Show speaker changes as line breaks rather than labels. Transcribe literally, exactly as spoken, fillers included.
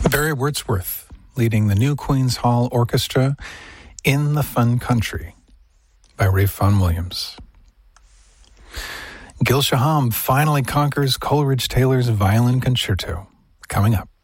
Barry Wordsworth leading the New Queen's Hall Orchestra in the Fun Country by Ralph Vaughan Williams. Gil Shaham finally conquers Coleridge Taylor's Violin Concerto, coming up.